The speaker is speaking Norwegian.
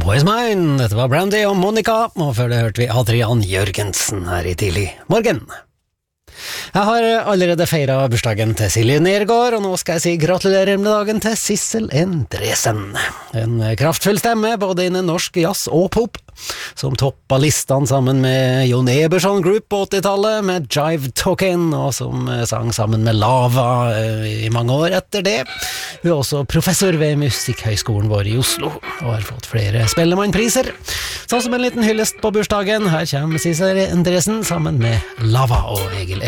Boys Mine, dette var Brandy og Monica, og før det hørte vi Adrian Jørgensen her i tidlig morgen. Jeg har allerede feiret bursdagen til Silje Nergård, og nå skal jeg si gratulerer med dagen til Sissel Endresen. En kraftfull stemme, både innen norsk jazz og pop, som toppet listene sammen med Jon Eberson Group på 80-tallet, med Jive Talkin', og som sang sammen med Lava i mange år etter det. Hun er også professor ved Musikkhøgskolen vår i Oslo, og har fått flere Spellemannpriser. Så som en liten hyllest på bursdagen, her kommer Sissel Endresen sammen med Lava og Egil